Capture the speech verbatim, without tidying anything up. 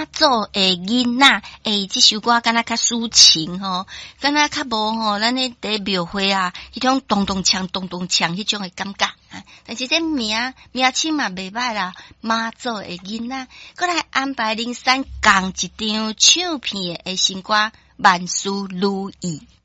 妈祖诶囡仔，诶，这首歌敢若较抒情吼，敢若较无吼，咱咧伫庙会啊，迄种咚咚锵咚咚锵迄种诶感觉。但是这名名称嘛袂歹啦，妈祖诶囡仔，过来安排林山共一张唱片诶新歌，万事如意。